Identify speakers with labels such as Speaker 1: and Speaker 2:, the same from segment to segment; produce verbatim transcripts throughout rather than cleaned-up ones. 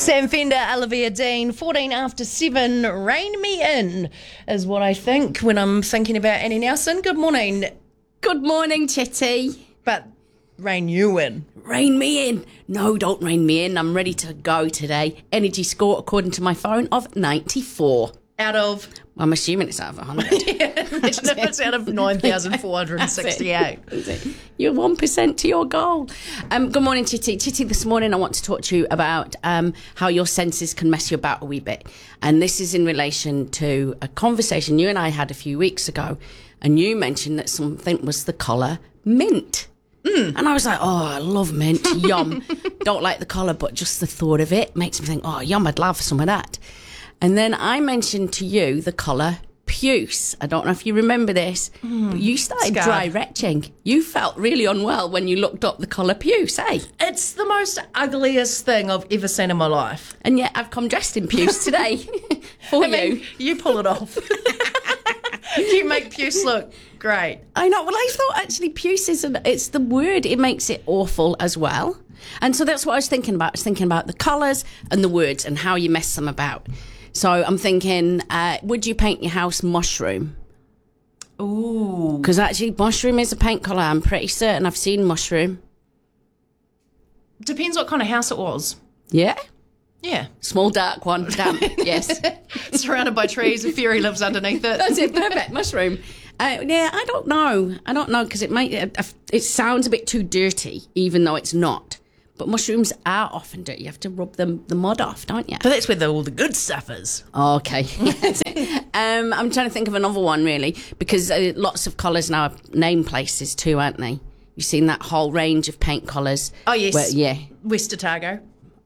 Speaker 1: Sam Fender, Olivia Dean, fourteen after seven, Rain Me In is what I think when I'm thinking about Annie Nelson. Good morning.
Speaker 2: Good morning, Chitty.
Speaker 1: But rain you in.
Speaker 2: Rain me in. No, don't rain me in. I'm ready to go today. Energy score, according to my phone, of ninety-four.
Speaker 1: Out of?
Speaker 2: I'm assuming it's out of one hundred.
Speaker 1: Yeah, imagine if it's out of nine thousand four hundred sixty-eight.
Speaker 2: You're one percent to your goal. Um, good morning, Chitty. Chitty, this morning I want to talk to you about um, how your senses can mess you about a wee bit. And this is in relation to a conversation you and I had a few weeks ago. And you mentioned that something was the colour mint. Mm. And I was like, oh, I love mint. Yum. Don't like the colour, but just the thought of it makes me think, oh, yum, I'd love some of that. And then I mentioned to you the colour puce. I don't know if you remember this, mm, but you started
Speaker 1: scarred.
Speaker 2: dry retching. You felt really unwell when you looked up the colour puce, eh?
Speaker 1: It's the most ugliest thing I've ever seen in my life.
Speaker 2: And yet I've come dressed in puce today for
Speaker 1: I mean,
Speaker 2: you.
Speaker 1: You pull it off. You make puce look great.
Speaker 2: I know. Well, I thought actually puce isn't, it's the word. It makes it awful as well. And so that's what I was thinking about. I was thinking about the colours and the words and how you mess them about. So I'm thinking, uh, would you paint your house mushroom?
Speaker 1: Ooh.
Speaker 2: Because actually mushroom is a paint colour. I'm pretty certain I've seen mushroom.
Speaker 1: Depends what kind of house it was.
Speaker 2: Yeah?
Speaker 1: Yeah.
Speaker 2: Small dark one. Damn. Yes.
Speaker 1: Surrounded by trees, a fairy lives underneath it.
Speaker 2: That's it. Perfect. Mushroom. Uh, yeah, I don't know. I don't know because it might. Uh, it sounds a bit too dirty, even though it's not. But mushrooms are often dirty. You have to rub them the mud off, don't you?
Speaker 1: But that's where the, all the good stuff is.
Speaker 2: Okay. um, I'm trying to think of another one, really, because uh, lots of colours now are name places too, aren't they? You've seen that whole range of paint colours.
Speaker 1: Oh, yes.
Speaker 2: Where, yeah.
Speaker 1: West Otago.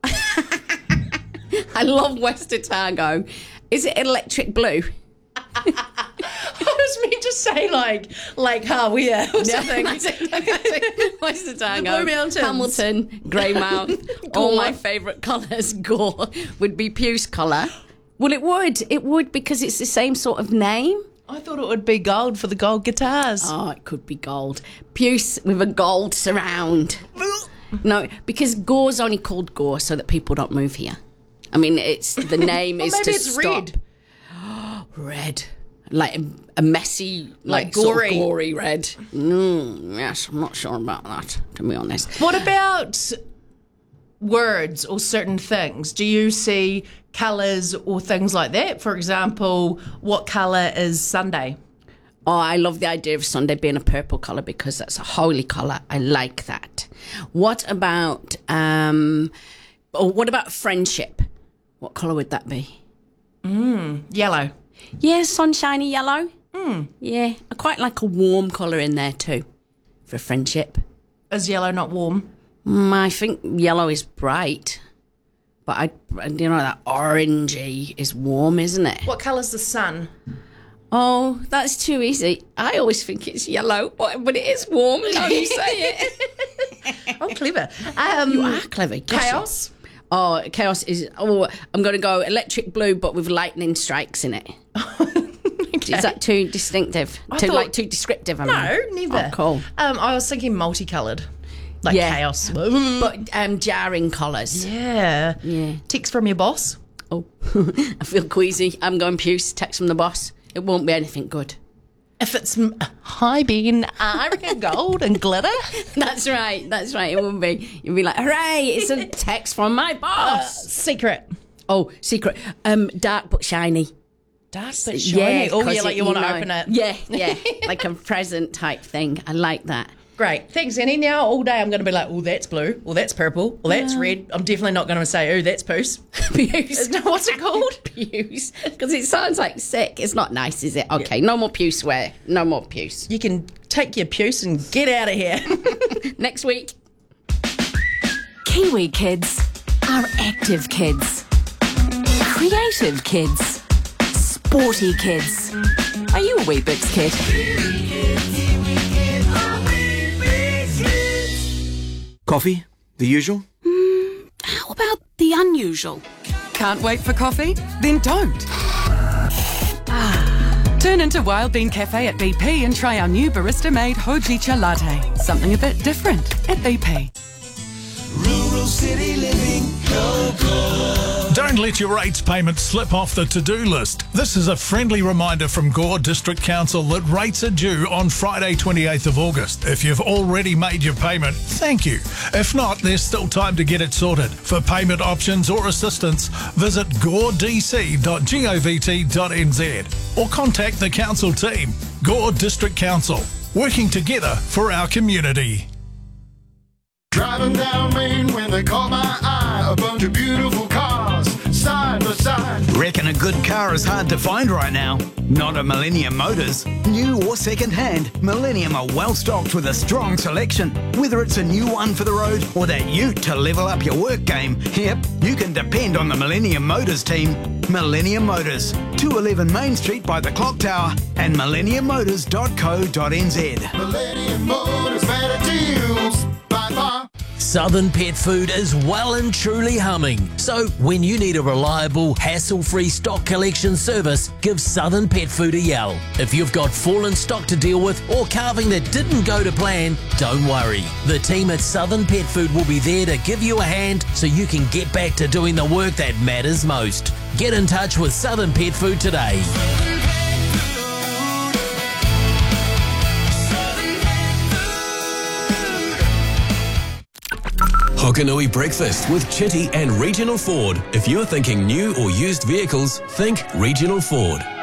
Speaker 2: I love West Otago. Is it electric blue?
Speaker 1: I was meant to say like Lake Hawea or something.
Speaker 2: West Otago,
Speaker 1: the Blue Mountains,
Speaker 2: Hamilton, Greymouth. All my favourite colours. Gore would be puce colour. Well, it would. It would because it's the same sort of name.
Speaker 1: I thought it would be gold for the gold guitars.
Speaker 2: Oh, it could be gold. Puce with a gold surround. No, because Gore's only called Gore so that people don't move here. I mean, it's the name
Speaker 1: well,
Speaker 2: is
Speaker 1: maybe
Speaker 2: to
Speaker 1: it's
Speaker 2: stop.
Speaker 1: Red.
Speaker 2: Red. Like a, a messy, like,
Speaker 1: like gory.
Speaker 2: Sort of gory red. Mm, yes, I'm not sure about that, to be honest.
Speaker 1: What about words or certain things? Do you see colours or things like that? For example, what colour is Sunday?
Speaker 2: Oh, I love the idea of Sunday being a purple colour because that's a holy colour. I like that. What about, um, oh, what about friendship? What colour would that be?
Speaker 1: Mm, yellow.
Speaker 2: Yeah, sunshiny yellow.
Speaker 1: Mm.
Speaker 2: Yeah, I quite like a warm colour in there too for friendship.
Speaker 1: Is yellow not warm?
Speaker 2: Mm, I think yellow is bright, but I, you know, that orangey is warm, isn't it?
Speaker 1: What colour's the sun?
Speaker 2: Oh, that's too easy. I always think it's yellow, but, but it is warm now you say it.
Speaker 1: Oh, clever. Um,
Speaker 2: You are clever.
Speaker 1: Chaos?
Speaker 2: Oh, chaos is... Oh, I'm going to go electric blue, but with lightning strikes in it.
Speaker 1: Okay.
Speaker 2: Is that too distinctive?
Speaker 1: I
Speaker 2: too,
Speaker 1: thought-
Speaker 2: like, too descriptive, I
Speaker 1: No,
Speaker 2: mean.
Speaker 1: never.
Speaker 2: Oh, cool.
Speaker 1: Um, I was thinking multicoloured. Like
Speaker 2: Yeah.
Speaker 1: chaos.
Speaker 2: But um, jarring colours.
Speaker 1: Yeah.
Speaker 2: Yeah.
Speaker 1: Text from your boss?
Speaker 2: Oh, I feel queasy. I'm going puce. Text from the boss. It won't be anything good.
Speaker 1: If it's m- hi Ben, I reckon gold and glitter.
Speaker 2: That's right. That's right. It won't be. You'll be like, hooray! It's a text from my
Speaker 1: Uh,
Speaker 2: boss.
Speaker 1: secret.
Speaker 2: Oh, secret. Um, dark but shiny.
Speaker 1: Dark but shiny. Oh,
Speaker 2: 'cause
Speaker 1: yeah, like you, want to open it.
Speaker 2: Yeah, yeah. Like a present type thing. I like that.
Speaker 1: Great. Thanks, Annie. Now all day I'm going to be like, oh, that's blue. Oh, that's purple. Oh, that's red. I'm definitely not going to say, oh, that's puce.
Speaker 2: Puce.
Speaker 1: What's it called?
Speaker 2: Puce. Because it sounds like sick. It's not nice, is it? Okay, yeah. No more puce wear. No more puce.
Speaker 1: You can take your puce and get out of here.
Speaker 2: Next week.
Speaker 3: Kiwi kids are active kids. Creative kids. Sporty kids. Are you a Weet-Bix kid?
Speaker 4: Coffee? The usual?
Speaker 3: Mm, how about the unusual?
Speaker 5: Can't wait for coffee? Then don't. Turn into Wild Bean Cafe at B P and try our new barista-made Hojicha latte. Something a bit different at B P.
Speaker 6: Rural city living, go, go.
Speaker 4: Don't let your rates payment slip off the to-do list. This is a friendly reminder from Gore District Council that rates are due on Friday twenty-eighth of August. If you've already made your payment, thank you. If not, there's still time to get it sorted. For payment options or assistance, visit gore d c dot govt dot n z or contact the council team. Gore District Council, working together for our community.
Speaker 6: Driving down Main when they caught my eye, a bunch of beautiful cars, side by side.
Speaker 7: Reckon a good car is hard to find right now? Not at Millennium Motors. New or second-hand, Millennium are well stocked with a strong selection. Whether it's a new one for the road or that ute to level up your work game, yep, you can depend on the Millennium Motors team. Millennium Motors, two eleven Main Street by the Clock Tower and millennium motors dot co dot n z.
Speaker 6: Millennium Motors, better deals by far.
Speaker 8: Southern Pet Food is well and truly humming. So when you need a reliable, hassle-free stock collection service, give Southern Pet Food a yell. If you've got fallen stock to deal with or calving that didn't go to plan, don't worry. The team at Southern Pet Food will be there to give you a hand so you can get back to doing the work that matters most. Get in touch with Southern Pet Food today.
Speaker 9: Hokanui Breakfast with Chitty and Regional Ford. If you're thinking new or used vehicles, think Regional Ford.